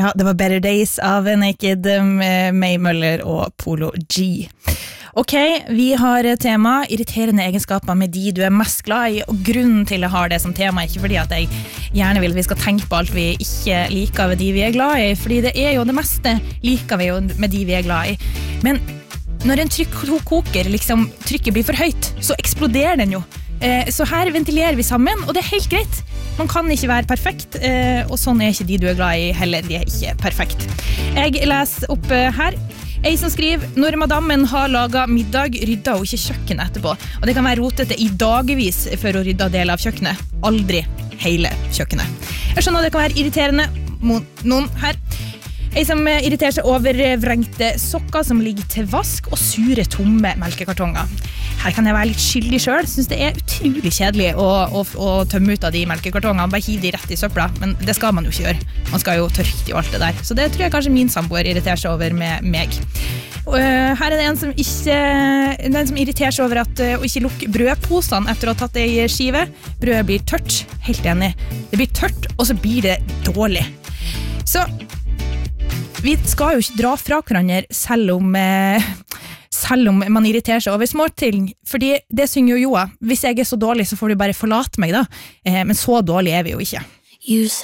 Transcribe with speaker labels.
Speaker 1: Ja, det var Better Days av Naked med May Møller og Polo G. Ok, vi har tema irriterende egenskaper med de du mest glad i, og grunnen til jeg har det som tema, ikke fordi at jeg gjerne vil at vi skal tenke på alt vi ikke liker ved de vi glad i, fordi det jo det meste liker vi jo med de vi glad i. Men når en trykkoker, liksom, trykket blir for høyt, så eksploderer den jo. Så her ventilerer vi sammen, og det helt greit. Man kan ikke være perfekt, og sånn ikke de du glad i heller, de ikke perfekt. Jeg leser opp her. Jeg som skriver, når madammen har laget middag, rydder hun ikke kjøkkenet etterpå. Og det kan være rotete i dagevis før hun rydder del av kjøkkenet. Aldri hele kjøkkenet. Jeg skjønner at det kan være irriterende mot noen her. Jeg som irriterer seg over vrengte sokker som ligger til vask og sure tomme melkekartonger. Her kan jeg være litt skyldig selv. Synes det utrolig kjedelig å tømme ut av de melkekartongene. Bare hive de rett i søpla, men det skal man jo ikke gjøre. Man skal jo tørke i alt det der. Så det tror jeg kanskje min samboer irriterer seg over med meg. Her det en som irriterer seg over at å ikke lukke brødposene etter å ha tatt det i skive. Brødet blir tørt, helt enig. Det blir tørt, og så blir det dårlig. Så vi skal jo ikke dra fra hverandre selv om man irriterer seg over små ting, fordi det synger jo Joa. Hvis jeg så dårlig, så får du bare forlate meg da. Men så dårlig vi jo ikke.